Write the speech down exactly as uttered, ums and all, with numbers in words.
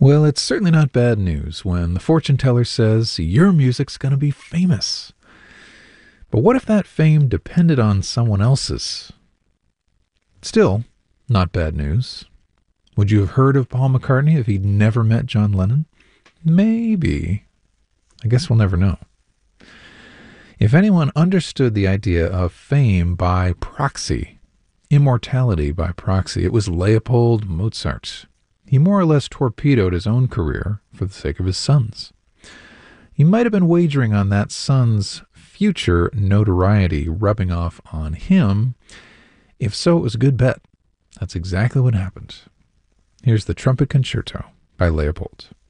Well, it's certainly not bad news when the fortune teller says your music's going to be famous. But what if that fame depended on someone else's? Still, not bad news. Would you have heard of Paul McCartney if he'd never met John Lennon? Maybe. I guess we'll never know. If anyone understood the idea of fame by proxy, immortality by proxy, it was Leopold Mozart. He more or less torpedoed his own career for the sake of his sons. He might have been wagering on that son's future notoriety rubbing off on him. If so, it was a good bet. That's exactly what happened. Here's the Trumpet Concerto by Leopold.